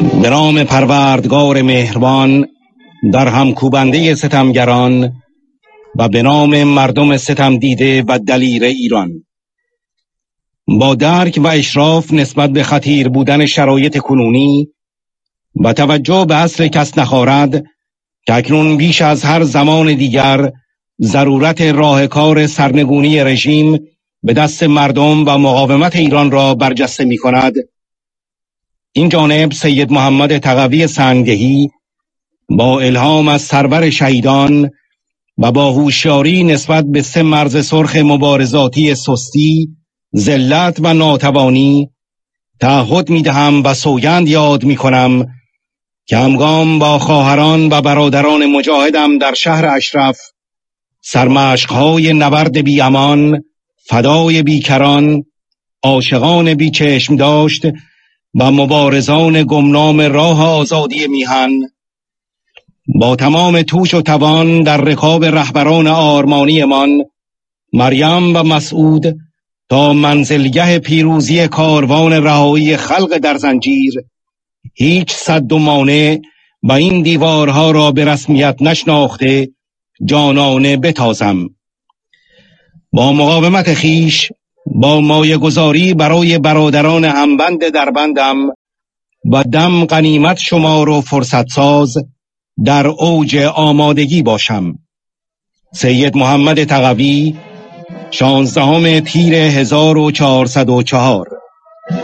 به نام پروردگار مهربان، در هم کوبنده ستمگران و به نام مردم ستم دیده و دلیر ایران. با درک و اشراف نسبت به خطیر بودن شرایط کنونی و توجه به اصل کس نخارد که اکنون بیش از هر زمان دیگر ضرورت راهکار سرنگونی رژیم به دست مردم و مقاومت ایران را برجسته می کند، این جانب سید محمد تقوی سنگدهی با الهام از سرور شهیدان و با هوشیاری نسبت به 3 مرز سرخ مبارزاتی سستی، ذلت و ناتوانی تعهد می‌دهم و سوگند یاد می‌کنم که همگام با خواهران و برادران مجاهدم در شهر اشرف سرمشق‌های نبرد بی امان، فدای بیکران، عاشقان بی چشم داشت و مبارزان گمنام راه آزادی میهن با تمام توش و توان در رکاب رهبران آرمانیمان مریم و مسعود تا منزلگه پیروزی کاروان رهایی خلق در زنجیر هیچ سد و مانع و این دیوارها را به رسمیت نشناخته جانانه بتازم. با مقاومت خیش، با مایه گذاری برای برادران همبند دربندم و دم غنیمت شمار و فرصت ساز در اوج آمادگی باشم. سید محمد تقوی، 16 تیر 1404.